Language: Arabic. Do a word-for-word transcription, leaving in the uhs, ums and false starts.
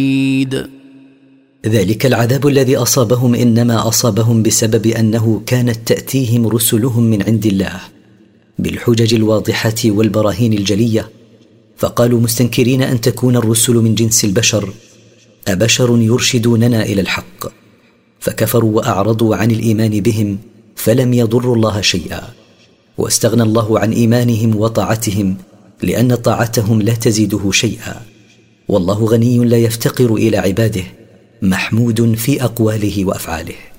ذلك العذاب الذي أصابهم إنما أصابهم بسبب أنه كانت تأتيهم رسلهم من عند الله بالحجج الواضحة والبراهين الجلية، فقالوا مستنكرين أن تكون الرسل من جنس البشر أبشر يرشدوننا إلى الحق، فكفروا وأعرضوا عن الإيمان بهم فلم يضروا الله شيئا، واستغنى الله عن إيمانهم وطاعتهم لأن طاعتهم لا تزيده شيئا، والله غني لا يفتقر إلى عباده محمود في أقواله وأفعاله.